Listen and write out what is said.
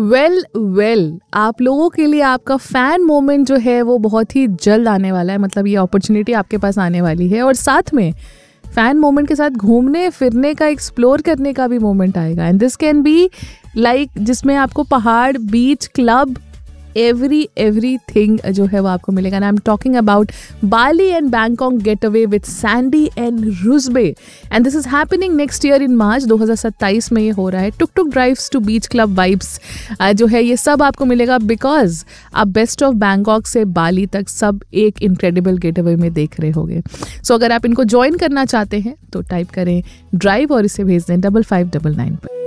Well आप लोगों के लिए आपका फैन मोमेंट जो है वो बहुत ही जल्द आने वाला है। मतलब ये अपॉर्चुनिटी आपके पास आने वाली है और साथ में फैन मोमेंट के साथ घूमने फिरने का, एक्सप्लोर करने का भी मोमेंट आएगा। And this can be like जिसमें आपको पहाड़, बीच, क्लब, everything जो है वो आपको मिलेगा। And I am talking about Bali and Bangkok get away with Sandy and रुजबे। And this is happening next year in मार्च 2027 में ये हो रहा है। टुक टुक drives to beach club vibes जो है ये सब आपको मिलेगा बिकॉज आप बेस्ट ऑफ बैंकॉक से बाली तक सब एक इनक्रेडिबल गेट अवे में देख रहे होंगे। सो अगर आप इनको ज्वाइन करना चाहते हैं तो टाइप करें ड्राइव और इसे भेज दें 5599 पर।